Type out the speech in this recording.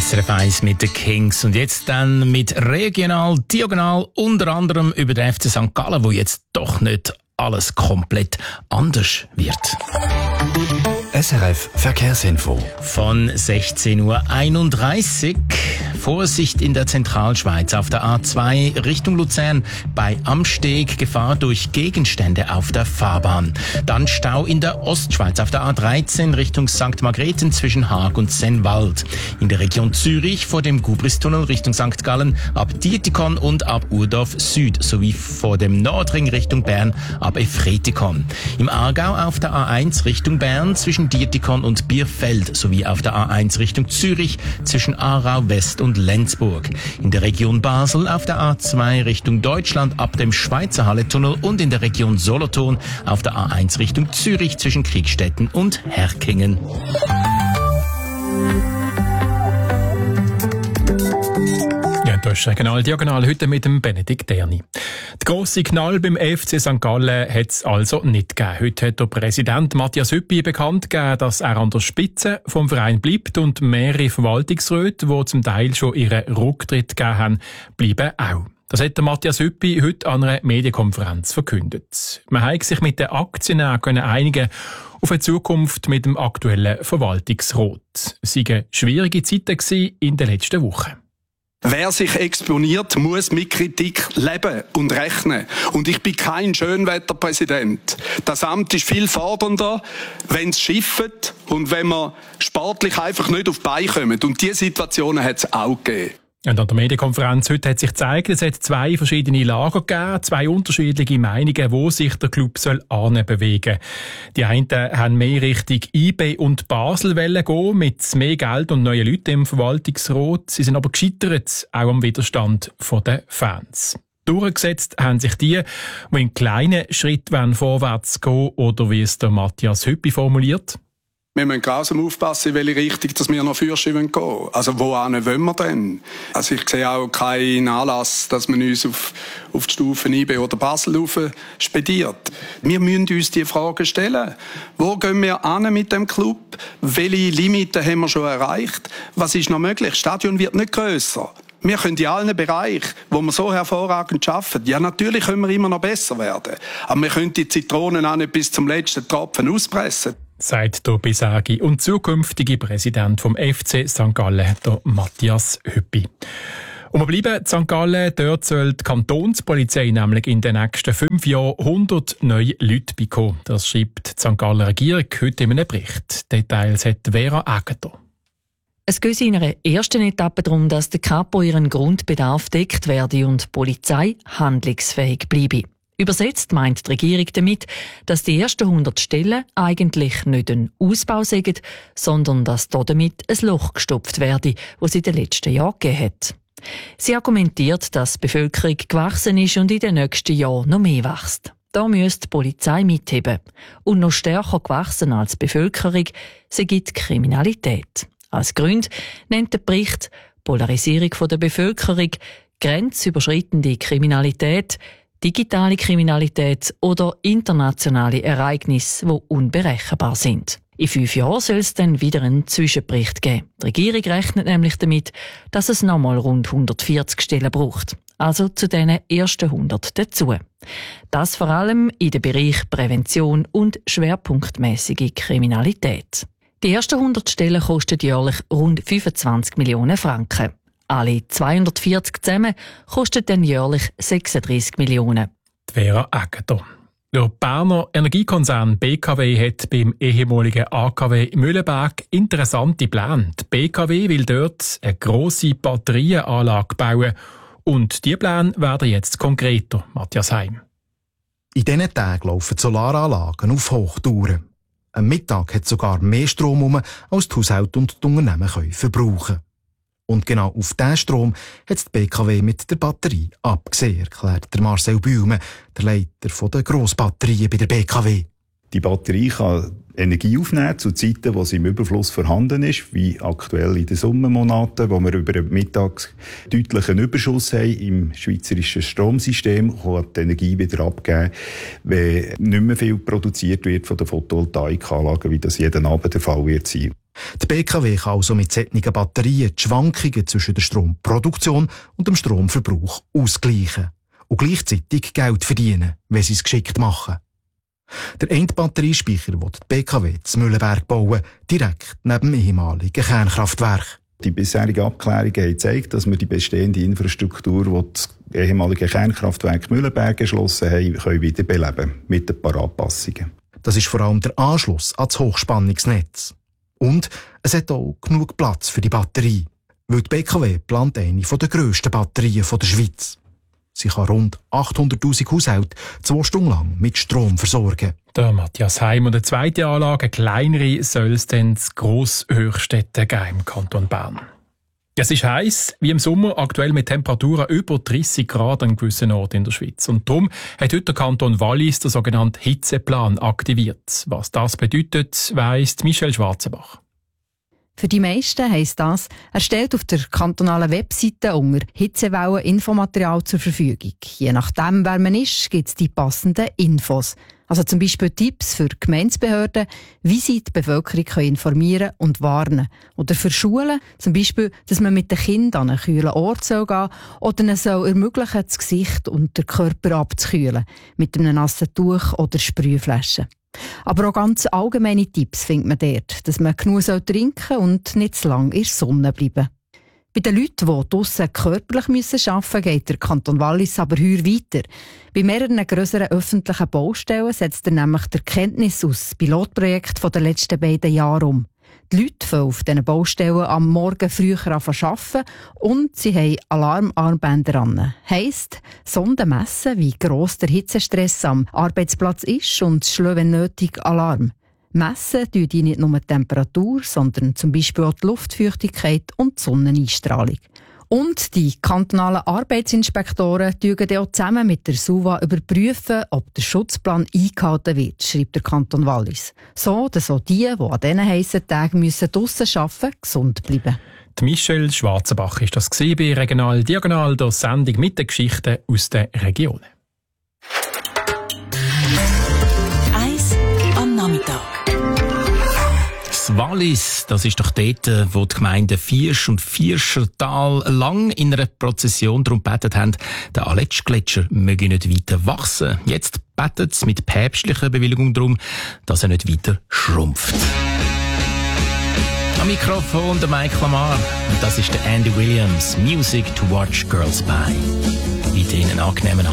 SRF 1 mit den Kings und jetzt dann mit Regional, Diagonal, unter anderem über den FC St. Gallen, wo jetzt doch nicht alles komplett anders wird. SRF Verkehrsinfo. Von 16.31 Uhr. Vorsicht in der Zentralschweiz auf der A2 Richtung Luzern. Bei Amsteg Gefahr durch Gegenstände auf der Fahrbahn. Dann Stau in der Ostschweiz auf der A13 Richtung St. Margrethen zwischen Haag und Sennwald. In der Region Zürich vor dem Gubristunnel Richtung St. Gallen ab Dietikon und ab Urdorf Süd sowie vor dem Nordring Richtung Bern ab Efretikon. Im Aargau auf der A1 Richtung Bern zwischen Dietikon und Bierfeld sowie auf der A1 Richtung Zürich zwischen Aarau West und Lenzburg. In der Region Basel auf der A2 Richtung Deutschland ab dem Schweizer Halletunnel und in der Region Solothurn auf der A1 Richtung Zürich zwischen Kriegstetten und Herkingen. Das ist Regional Diagonal heute mit dem Benedikt Derni. Die grosse Knall beim FC St. Gallen hat es also nicht gegeben. Heute hat der Präsident Matthias Hüppi bekannt gegeben, dass er an der Spitze vom Verein bleibt und mehrere Verwaltungsräte, die zum Teil schon ihren Rücktritt gegeben haben, bleiben auch. Das hat der Matthias Hüppi heute an einer Medienkonferenz verkündet. Man hat sich mit den Aktionären einigen auf eine Zukunft mit dem aktuellen Verwaltungsrat. Es waren schwierige Zeiten in den letzten Wochen. Wer sich exponiert, muss mit Kritik leben und rechnen. Und ich bin kein Schönwetterpräsident. Das Amt ist viel fordernder, wenn es schifft und wenn man sportlich einfach nicht auf die Beine kommt. Und diese Situationen hat es auch gegeben. Und an der Medienkonferenz heute hat sich gezeigt, es hat zwei verschiedene Lager gegeben, zwei unterschiedliche Meinungen, wo sich der Club bewegen soll. Die einen haben mehr Richtung IB und Basel gehen, mit mehr Geld und neuen Leuten im Verwaltungsrat. Sie sind aber gescheitert, auch am Widerstand der Fans. Durchgesetzt haben sich die in kleinen Schritten vorwärts gehen oder wie es der Matthias Hüppi formuliert. Wir müssen grausam aufpassen, in welche Richtung dass wir noch Fürsche gehen wollen. Also wohin wollen wir denn? Also ich sehe auch keinen Anlass, dass man uns auf die Stufen IB oder Basel spediert. Wir müssen uns die Frage stellen. Wo gehen wir hin mit dem Club? Welche Limiten haben wir schon erreicht? Was ist noch möglich? Das Stadion wird nicht grösser. Wir können in allen Bereichen, wo wir so hervorragend arbeiten, ja natürlich können wir immer noch besser werden. Aber wir können die Zitronen auch nicht bis zum letzten Tropfen auspressen. Sagt der bisherige und zukünftige Präsident vom FC St. Gallen, der Matthias Hüppi. Und wir bleiben in St. Gallen. Dort soll die Kantonspolizei nämlich in den nächsten 5 Jahren 100 neue Leute bekommen. Das schreibt die St. Galler Regierung heute in einem Bericht. Details hat Vera Aegerter. Es geht in einer ersten Etappe darum, dass der Kapo ihren Grundbedarf deckt werde und die Polizei handlungsfähig bleibe. Übersetzt meint die Regierung damit, dass die ersten 100 Stellen eigentlich nicht ein Ausbau sind, sondern dass damit ein Loch gestopft werde, das es in den letzten Jahren gegeben hat. Sie argumentiert, dass die Bevölkerung gewachsen ist und in den nächsten Jahren noch mehr wächst. Da müsste die Polizei mitheben. Und noch stärker gewachsen als die Bevölkerung sei die Kriminalität. Als Grund nennt der Bericht Polarisierung der Bevölkerung, grenzüberschreitende Kriminalität, digitale Kriminalität oder internationale Ereignisse, die unberechenbar sind. In 5 Jahren soll es dann wieder einen Zwischenbericht geben. Die Regierung rechnet nämlich damit, dass es nochmal rund 140 Stellen braucht. Also zu diesen ersten 100 dazu. Das vor allem in den Bereich Prävention und schwerpunktmäßige Kriminalität. Die ersten 100 Stellen kosten jährlich rund 25 Millionen Franken. Alle 240 zusammen kosten dann jährlich 36 Millionen. Vera Aegerter. Der Berner Energiekonzern BKW hat beim ehemaligen AKW Mühleberg interessante Pläne. Die BKW will dort eine grosse Batterieanlage bauen. Und diese Pläne werden jetzt konkreter, Matthias Heim. In diesen Tagen laufen die Solaranlagen auf Hochtouren. Am Mittag hat sogar mehr Strom rum, als die Haushalte und die Unternehmen verbrauchen können. Und genau auf diesen Strom hat die BKW mit der Batterie abgesehen, erklärt der Marcel Bühlmann, der Leiter der Grossbatterien bei der BKW. Die Batterie kann Energie aufnehmen zu Zeiten, wo sie im Überfluss vorhanden ist, wie aktuell in den Sommermonaten, wo wir über den Mittag deutlichen Überschuss haben. Im schweizerischen Stromsystem kann die Energie wieder abgeben, wenn nicht mehr viel produziert wird von den Photovoltaikanlagen, wie das jeden Abend der Fall wird sein. Die BKW kann also mit solchen Batterien die Schwankungen zwischen der Stromproduktion und dem Stromverbrauch ausgleichen und gleichzeitig Geld verdienen, wenn sie es geschickt machen. Der Endbatteriespeicher will die BKW zu Mühlenberg bauen, direkt neben dem ehemaligen Kernkraftwerk. Die bisherigen Abklärungen haben gezeigt, dass wir die bestehende Infrastruktur, die das ehemalige Kernkraftwerk Mühlenberg geschlossen haben, können wiederbeleben mit ein paar Anpassungen. Das ist vor allem der Anschluss an das Hochspannungsnetz. Und es hat auch genug Platz für die Batterie, weil die BKW plant eine der grössten Batterien der Schweiz. Sie kann rund 800'000 Haushalte 2 Stunden lang mit Strom versorgen. Der Matthias Heim und eine zweite Anlage, eine kleinere, soll es dann zu Grosshöchstädten geben im Kanton Bern. Es ist heiß, wie im Sommer, aktuell mit Temperaturen über 30 Grad an gewissen Orten in der Schweiz. Und darum hat heute der Kanton Wallis den sogenannten Hitzeplan aktiviert. Was das bedeutet, weiss Michelle Schwarzenbach. Für die meisten heisst das, er stellt auf der kantonalen Webseite unter Hitzewellen Infomaterial zur Verfügung. Je nachdem, wer man ist, gibt es die passenden Infos. Also zum Beispiel Tipps für Gemeindebehörden, wie sie die Bevölkerung informieren und warnen. Oder für Schulen, zum Beispiel, dass man mit den Kindern an einen kühlen Ort gehen soll oder ihnen soll ermöglichen, das Gesicht und den Körper abzukühlen, mit einem nassen Tuch oder Sprühflaschen. Aber auch ganz allgemeine Tipps findet man dort, dass man genug trinken und nicht zu lange in der Sonne bleiben. Bei den Leuten, die draussen körperlich arbeiten müssen, geht der Kanton Wallis aber heuer weiter. Bei mehreren grösseren öffentlichen Baustellen setzt er nämlich die Erkenntnis aus dem Pilotprojekt der letzten 2 Jahre um. Die Leute fangen auf diesen Baustellen am Morgen früher an zu arbeiten und sie haben Alarmarmbänder an. Heisst, Sonden messen, wie gross der Hitzestress am Arbeitsplatz ist und schlagen, wenn nötig, Alarm. Messen tun die nicht nur die Temperatur, sondern zum Beispiel auch die Luftfeuchtigkeit und die Sonneneinstrahlung. Und die kantonalen Arbeitsinspektoren prüfen auch zusammen mit der SUVA überprüfen, ob der Schutzplan eingehalten wird, schreibt der Kanton Wallis. So, dass auch die an diesen heissen Tagen draussen arbeiten müssen, gesund bleiben. Die Michelle Schwarzenbach war das bei Regional Diagonal, der Sendung mit den Geschichten aus den Regionen. 1 am Nachmittag. Das Wallis, das ist doch dort, wo die Gemeinden Viersch und Vierschertal lang in einer Prozession darum gebetet haben, der Aletschgletscher möge nicht weiter wachsen. Jetzt betet es mit päpstlicher Bewilligung darum, dass er nicht weiter schrumpft. Am Mikrofon der Mike Lamar. Und das ist der Andy Williams. Music to watch girls by. Weiterhin einen angenehmen